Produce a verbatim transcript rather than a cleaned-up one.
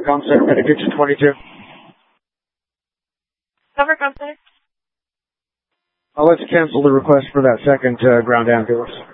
Comsec, at Kitchen twenty-two. Cover Comsec. Uh, let's cancel the request for that second uh, ground ambulance.